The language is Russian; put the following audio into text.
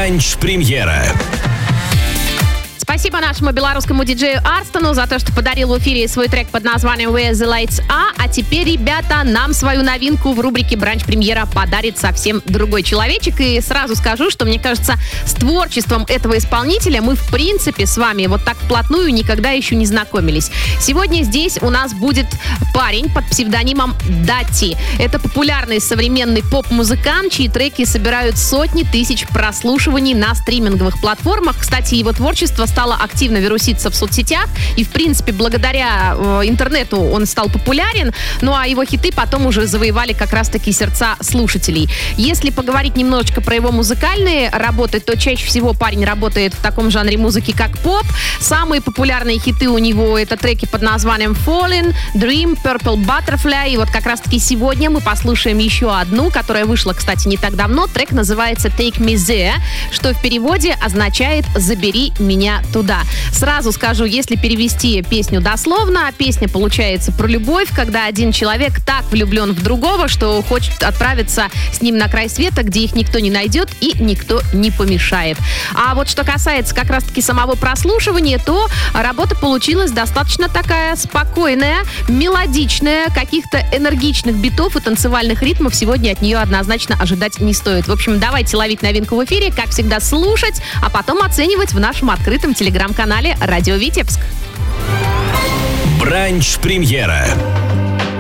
Бранч-премьера. Спасибо нашему белорусскому диджею Арстону за то, что подарил в эфире свой трек под названием Where the Lights Are. А теперь, ребята, нам свою новинку в рубрике «Бранч-премьера» подарит совсем другой человечек. И сразу скажу, что, мне кажется, с творчеством этого исполнителя мы, в принципе, с вами вот так вплотную никогда еще не знакомились. Сегодня здесь у нас будет парень под псевдонимом Дати. Это популярный современный поп-музыкант, чьи треки собирают сотни тысяч прослушиваний на стриминговых платформах. Кстати, его творчество стало активно вируситься в соцсетях, и, в принципе, благодаря интернету он стал популярен, ну а его хиты потом уже завоевали как раз-таки сердца слушателей. Если поговорить немножечко про его музыкальные работы, то чаще всего парень работает в таком жанре музыки, как поп. Самые популярные хиты у него — это треки под названием Fallen, Dream, Purple Butterfly, и вот как раз-таки сегодня мы послушаем еще одну, которая вышла, кстати, не так давно. Трек называется Take Me There, что в переводе означает «Забери меня туда». Сразу скажу, если перевести песню дословно, песня получается про любовь, когда один человек так влюблен в другого, что хочет отправиться с ним на край света, где их никто не найдет и никто не помешает. А вот что касается как раз-таки самого прослушивания, то работа получилась достаточно такая спокойная, мелодичная, каких-то энергичных битов и танцевальных ритмов сегодня от нее однозначно ожидать не стоит. В общем, давайте ловить новинку в эфире, как всегда слушать, а потом оценивать в нашем открытом телеграм-канале «Радио Витебск». Бранч-премьера.